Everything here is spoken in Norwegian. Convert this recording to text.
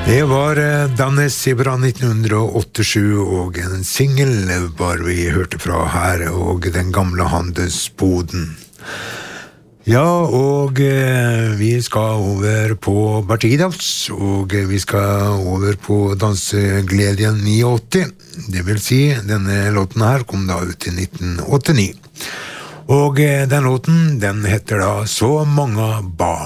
Det var Dannes fra 1987, og en single var vi hørte fra her, og den gamle handelsboden. Ja, og vi skal over på Bartidas, og vi skal over på Dansegleden 89. Det vil si, denne låten her kom da ut i 1989. Og den låten, den heter da Så mange barn.